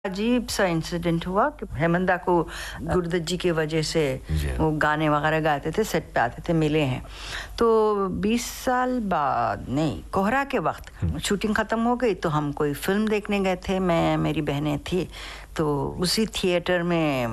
अजीब सा इंसिडेंट हुआ कि हेमंदा को गुरुदत्त जी की वजह से वो गाने वगैरह गाते थे, सेट पे आते थे, मिले हैं। तो 20 साल बाद, नहीं, कोहरा के वक्त शूटिंग ख़त्म हो गई तो हम कोई फिल्म देखने गए थे, मैं मेरी बहनें थी। तो उसी थिएटर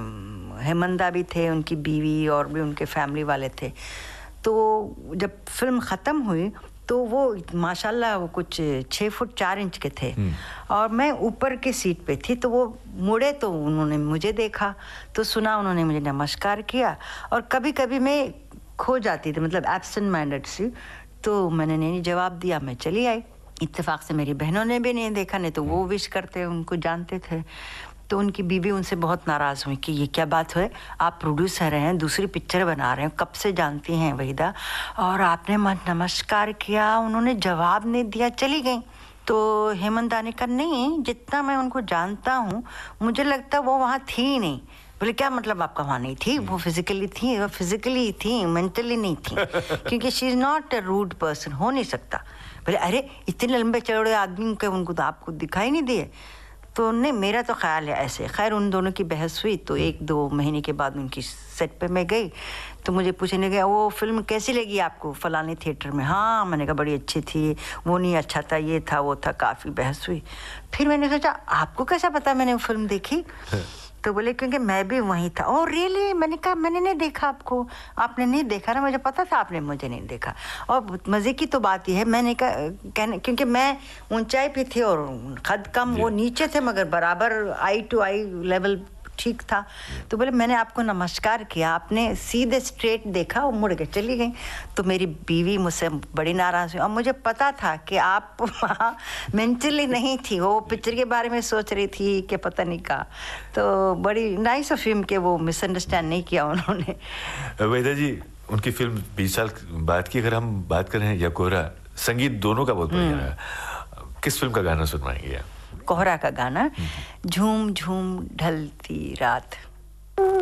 में हेमंदा भी थे, उनकी बीवी और भी उनके फैमिली वाले थे। तो जब फिल्म ख़त्म हुई तो वो माशाल्लाह वो कुछ 6 फुट 4 इंच के थे और मैं ऊपर की सीट पे थी। तो वो मुड़े तो उन्होंने मुझे देखा, तो सुना, उन्होंने मुझे नमस्कार किया। और कभी कभी मैं खो जाती थी, मतलब एब्सेंट माइंडेड सी, तो मैंने नहीं जवाब दिया, मैं चली आई। इत्तेफाक से मेरी बहनों ने भी नहीं देखा, नहीं तो वो विश करते, उनको जानते थे। तो उनकी बीवी उनसे बहुत नाराज़ हुई कि ये क्या बात है, आप प्रोड्यूसर हैं, दूसरी पिक्चर बना रहे हैं, कब से जानती हैं वहीदा, और आपने नमस्कार किया, उन्होंने जवाब नहीं दिया, चली गई। तो हेमंदा ने कहा, नहीं, जितना मैं उनको जानता हूँ मुझे लगता वो वहाँ थी ही नहीं। बोले, क्या मतलब आपका वहाँ नहीं थी? वो फिजिकली थी, वो फिजिकली थी, मेंटली नहीं थी, क्योंकि she is not a rude person, हो नहीं सकता। बोले, अरे इतने लंबे चौड़े आदमी के उनको तो आपको दिखाई नहीं दिए? तो नहीं, मेरा तो ख्याल है ऐसे। खैर उन दोनों की बहस हुई, तो 1-2 महीने के बाद उनकी सेट पे मैं गई तो मुझे पूछने गया, वो फिल्म कैसी लगी आपको फलाने थिएटर में? हाँ, मैंने कहा बड़ी अच्छी थी, वो नहीं अच्छा था, ये था, वो था, काफ़ी बहस हुई। फिर मैंने सोचा, आपको कैसा पता मैंने वो फिल्म देखी? तो बोले, क्योंकि मैं भी वहीं था। Oh really? मैंने कहा, मैंने नहीं देखा आपको। आपने नहीं देखा ना, मुझे पता था आपने मुझे नहीं देखा। और मज़े की तो बात यह है, मैंने कहा क्योंकि मैं ऊंचाई पे थी और कद कम, वो नीचे थे, मगर बराबर आई टू आई लेवल ठीक था। तो बोले, मैंने आपको नमस्कार किया, आपने सीधे स्ट्रेट देखा और मुड़ के चली गई। तो मेरी बीवी मुझसे बड़ी नाराज़ हुई और मुझे पता था कि आप वहाँ मेंटली नहीं थी, वो पिक्चर के बारे में सोच रही थी कि पता नहीं का। तो बड़ी नाइस ऑफ हिम कि वो मिसअंडरस्टैंड नहीं किया उन्होंने। वहीदा जी, उनकी फिल्म 20 साल बाद की अगर हम बात करें, या कोहरा, संगीत दोनों का बहुत बढ़िया रहा। किस फिल्म का गाना सुनवाएंगे आप? कोहरा का गाना, झूम झूम ढलती रात।